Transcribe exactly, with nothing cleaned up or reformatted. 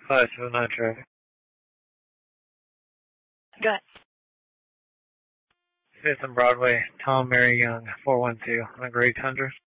five seven nine traffic. Go ahead. Fifth and Broadway, Tom Mary Young, four one two, on a gray Tundra.